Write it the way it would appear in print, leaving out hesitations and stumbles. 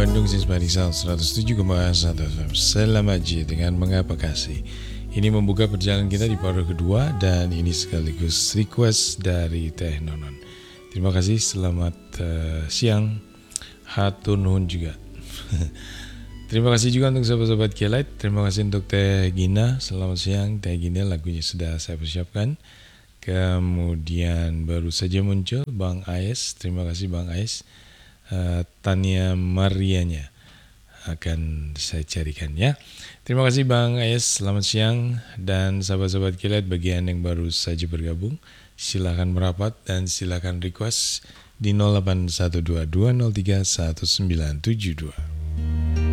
Bandung Sispari Sound 107,1 FM. Selamat Ji dengan Mengapa Kasih. Ini membuka perjalanan kita di paruh kedua dan ini sekaligus request dari Teh Nonon. Terima kasih, selamat siang. Hatur nuhun juga. Terima kasih juga untuk sahabat-sahabat Kialit. Terima kasih untuk Teh Gina. Selamat siang Teh Gina, lagunya sudah saya persiapkan. Kemudian baru saja muncul Bang Ais. Terima kasih Bang Ais. Tania Marianya akan saya carikan ya. Terima kasih Bang Ais, selamat siang. Dan sahabat-sahabat Kilat, bagi Anda yang baru saja bergabung, silakan merapat dan silakan request di 0812203192.